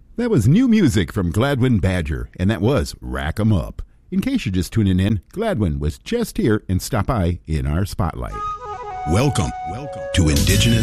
That was new music from Gladwin Badger, and that was Rack 'em Up. In case you're just tuning in, Gladwin was just here and stopped by in our spotlight. Welcome to Indigenous